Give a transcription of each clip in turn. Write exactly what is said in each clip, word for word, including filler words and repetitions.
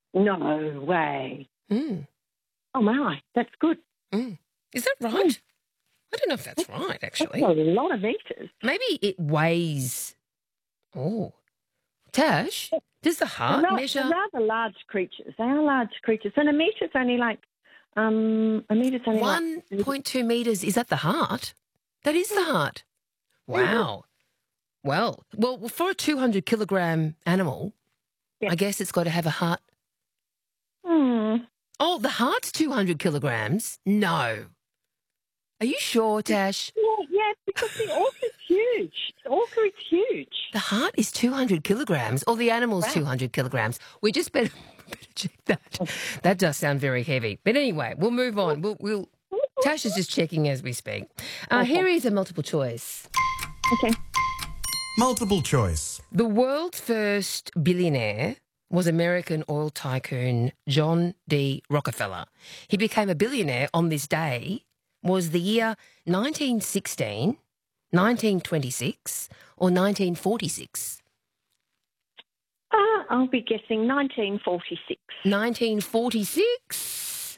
No way. Mm. Oh, my, that's good. Mm. Is that right? Mm. I don't know if that's right, actually. That's a lot of meters. Maybe it weighs... Oh. Tash, does the heart they're, measure... They're rather large creatures. They are large creatures. And a meter's only like... Um, a meter's only one point two like... metres, is that the heart? That is the heart. Wow. Well, well, for a two hundred kilogram animal, yeah. I guess it's got to have a heart. Hmm. Oh, the heart's two hundred kilograms? No. Are you sure, Tash? Yeah, yeah, because the orca's huge. The orca is huge. The heart is two hundred kilograms, or the animal's wow. two hundred kilograms. We just better, better check that. That does sound very heavy. But anyway, we'll move on. We'll, we'll Tash is just checking as we speak. Uh, okay. Here is a multiple choice. Okay. Multiple choice. The world's first billionaire was American oil tycoon John D. Rockefeller. He became a billionaire on this day. Was the year nineteen sixteen, nineteen twenty-six or nineteen forty-six? Uh, I'll be guessing nineteen forty-six. nineteen forty-six?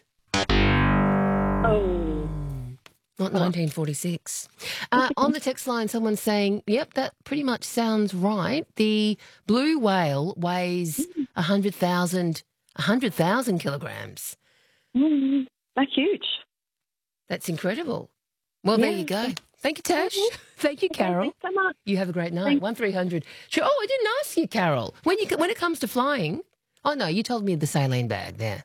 Oh. Not nineteen forty-six. Uh, on the text line, someone's saying, yep, that pretty much sounds right. The blue whale weighs one hundred thousand one hundred thousand kilograms. Mm, that's huge. That's incredible. Well, yeah. There you go. Thank you, Tash. Thank you, Carol. Thanks so much. You have a great night. one three hundred. Sure. Oh, I didn't ask you, Carol. When you when it comes to flying, oh, no, you told me the saline bag there.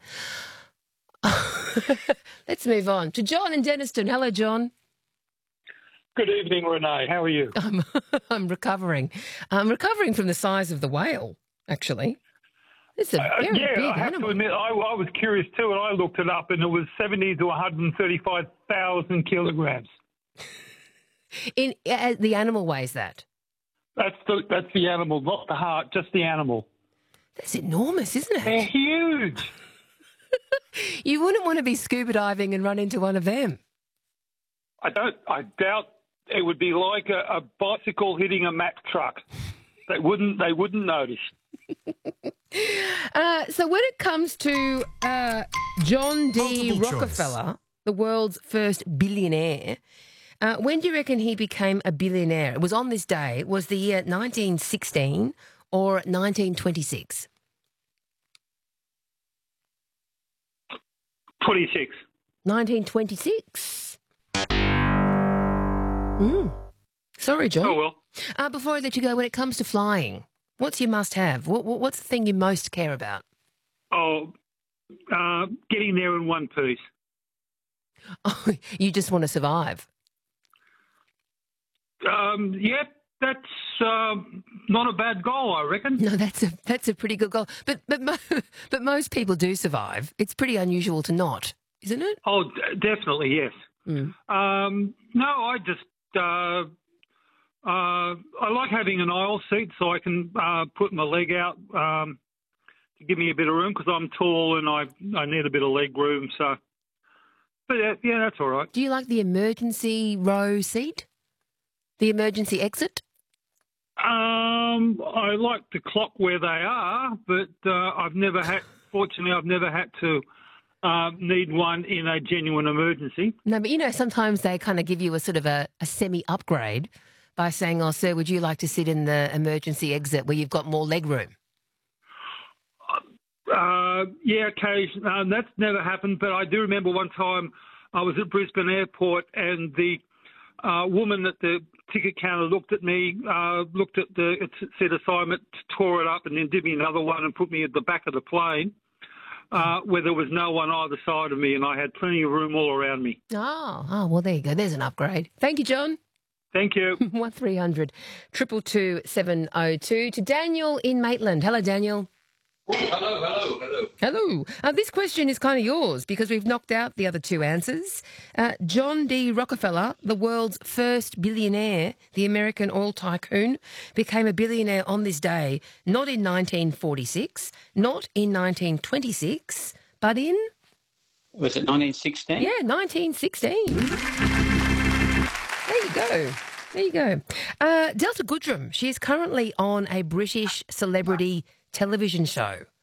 Let's move on to John in Denniston. Hello, John. Good evening, Renee. How are you? I'm, I'm recovering. I'm recovering from the size of the whale, actually. It's a very uh, yeah, big I have animal. to admit, I, I was curious too, and I looked it up, and it was seventy to one hundred thirty-five thousand kilograms. In uh, the animal weighs that? That's the that's the animal, not the heart, just the animal. That's enormous, isn't it? They're huge. You wouldn't want to be scuba diving and run into one of them. I don't. I doubt it would be like a, a bicycle hitting a Mack truck. They wouldn't. They wouldn't notice. uh, so when it comes to uh, John D. Multiple Rockefeller, choice. the world's first billionaire, uh, when do you reckon he became a billionaire? It was on this day. It was the year nineteen sixteen or nineteen twenty-six? twenty-six. nineteen twenty-six. Mm. Sorry, John. Oh, well. Uh, before I let you go, when it comes to flying, what's your must-have? What, what, what's the thing you most care about? Oh, uh, getting there in one piece. Oh, you just want to survive? Um, yeah, that's uh, not a bad goal, I reckon. No, that's a that's a pretty good goal. But but mo- but most people do survive. It's pretty unusual to not, isn't it? Oh, d- definitely, yes. Mm. Um, no, I just uh, uh, I like having an aisle seat so I can uh, put my leg out um, to give me a bit of room because I'm tall and I I need a bit of leg room. So, but yeah, yeah, that's all right. Do you like the emergency row seat? The emergency exit? Um, I like to clock where they are, but uh, I've never had. Fortunately, I've never had to uh, need one in a genuine emergency. No, but you know, sometimes they kind of give you a sort of a, a semi-upgrade by saying, "Oh, sir, would you like to sit in the emergency exit where you've got more leg room?" Uh, yeah, occasionally. Um, that's never happened, but I do remember one time I was at Brisbane Airport and the uh, woman at the ticket counter looked at me, uh, looked at the it said assignment, tore it up, and then did me another one and put me at the back of the plane uh, where there was no one either side of me, and I had plenty of room all around me. Oh, oh, well, there you go. There's an upgrade. Thank you, John. Thank you. one three hundred two two two seven oh two to Daniel in Maitland. Hello, Daniel. Oh, hello, hello, hello. Hello. Uh, this question is kind of yours because we've knocked out the other two answers. Uh, John D. Rockefeller, the world's first billionaire, the American oil tycoon, became a billionaire on this day, not in nineteen forty-six, not in nineteen twenty-six, but in... Was it nineteen sixteen? Yeah, nineteen sixteen. There you go. There you go. Uh, Delta Goodrem, she is currently on a British celebrity television show.